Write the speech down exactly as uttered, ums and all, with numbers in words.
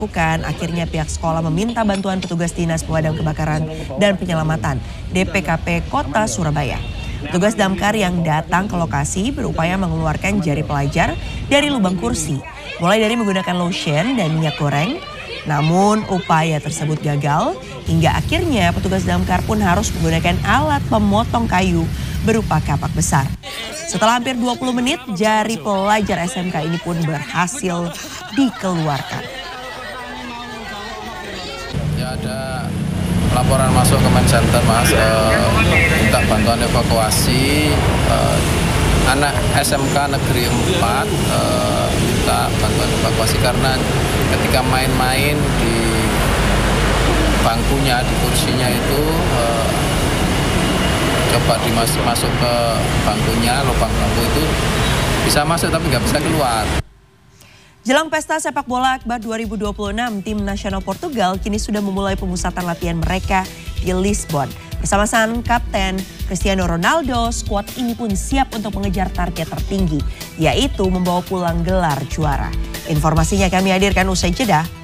Bukan, akhirnya pihak sekolah meminta bantuan petugas Dinas Pemadam Kebakaran dan Penyelamatan D P K P Kota Surabaya. Petugas damkar yang datang ke lokasi berupaya mengeluarkan jari pelajar dari lubang kursi, mulai dari menggunakan lotion dan minyak goreng. Namun upaya tersebut gagal hingga akhirnya petugas damkar pun harus menggunakan alat pemotong kayu berupa kapak besar. Setelah hampir dua puluh menit, jari pelajar S M K ini pun berhasil dikeluarkan. Ya, ada laporan masuk ke Command Center, Mas, uh, minta bantuan evakuasi uh, anak S M K Negeri empat, uh, minta bantuan evakuasi karena ketika main-main di bangkunya, di kursinya itu uh, coba dimasuk masuk ke bangkunya, lubang bangku itu bisa masuk tapi nggak bisa keluar. Jelang pesta sepak bola Akbar dua ribu dua puluh enam, tim nasional Portugal kini sudah memulai pemusatan latihan mereka di Lisbon. Bersama sang kapten Cristiano Ronaldo, skuad ini pun siap untuk mengejar target tertinggi, yaitu membawa pulang gelar juara. Informasinya kami hadirkan usai jeda.